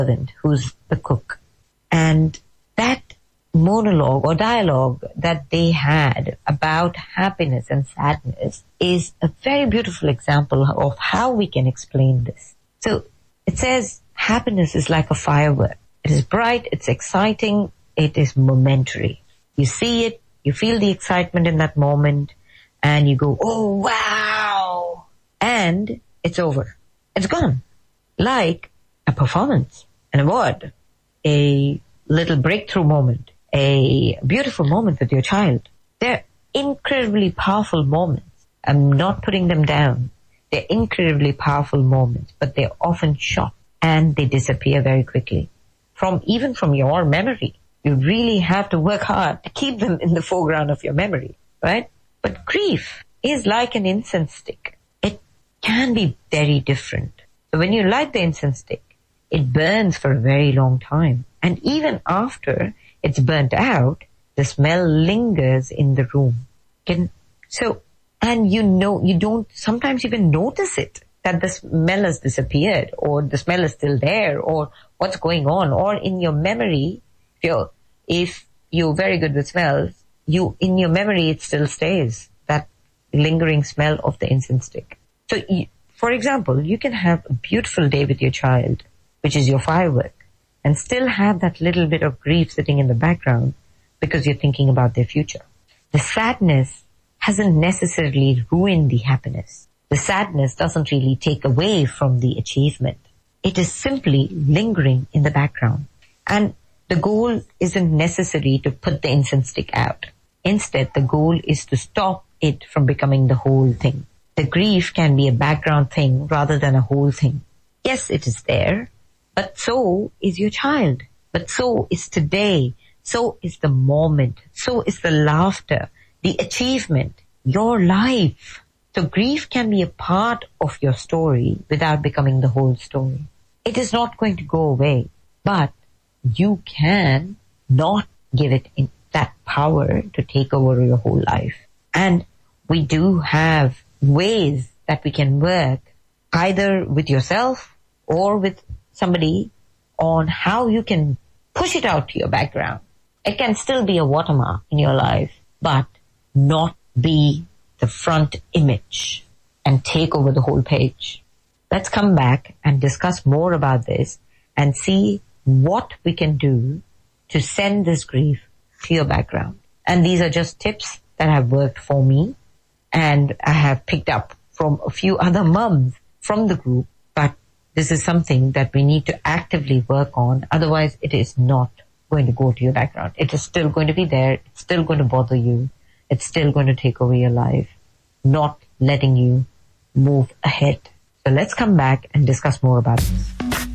servant who's the cook. And that monologue or dialogue that they had about happiness and sadness is a very beautiful example of how we can explain this. So it says happiness is like a firework. It is bright, it's exciting, it is momentary. You see it, you feel the excitement in that moment, and you go, oh wow! And it's over. It's gone. Like a performance, an award, a little breakthrough moment, a beautiful moment with your child. They're incredibly powerful moments. I'm not putting them down. They're incredibly powerful moments, but they're often short and they disappear very quickly. Even from your memory. You really have to work hard to keep them in the foreground of your memory, right? But grief is like an incense stick. It can be very different. So when you light the incense stick, it burns for a very long time. And even after it's burnt out, the smell lingers in the room. And you don't sometimes even notice it, that the smell has disappeared, or the smell is still there, or what's going on, or in your memory, if you're very good with smells, in your memory it still stays, that lingering smell of the incense stick. So, for example, you can have a beautiful day with your child, which is your firework, and still have that little bit of grief sitting in the background because you're thinking about their future. The sadness hasn't necessarily ruined the happiness. The sadness doesn't really take away from the achievement. It is simply lingering in the background. And the goal isn't necessary to put the incense stick out. Instead, the goal is to stop it from becoming the whole thing. The grief can be a background thing rather than a whole thing. Yes, it is there, but so is your child. But so is today. So is the moment. So is the laughter, the achievement, your life. So grief can be a part of your story without becoming the whole story. It is not going to go away, but you can not give it that power to take over your whole life. And we do have ways that we can work either with yourself or with somebody on how you can push it out to your background. It can still be a watermark in your life, but not be the front image and take over the whole page. Let's come back and discuss more about this and see what we can do to send this grief to your background. And these are just tips that have worked for me, and I have picked up from a few other mums from the group, but this is something that we need to actively work on. Otherwise, it is not going to go to your background. It is still going to be there. It's still going to bother you. It's still going to take over your life, not letting you move ahead. So let's come back and discuss more about this.